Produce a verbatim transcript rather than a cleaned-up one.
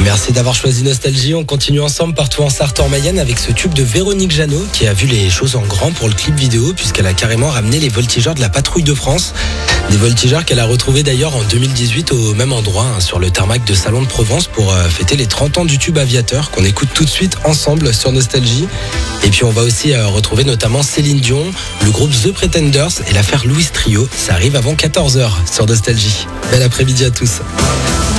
Merci d'avoir choisi Nostalgie. On continue ensemble partout en Sarthe, en Mayenne, avec ce tube de Véronique Jeannot qui a vu les choses en grand pour le clip vidéo, puisqu'elle a carrément ramené les voltigeurs de la patrouille de France. Des voltigeurs qu'elle a retrouvés d'ailleurs en deux mille dix-huit au même endroit, hein, sur le tarmac de Salon de Provence, pour euh, fêter les trente ans du tube Aviateur, qu'on écoute tout de suite ensemble sur Nostalgie. Et puis on va aussi euh, retrouver notamment Céline Dion, le groupe The Pretenders et l'affaire Louis Trio. Ça arrive avant quatorze heures sur Nostalgie. Bel après-midi à tous.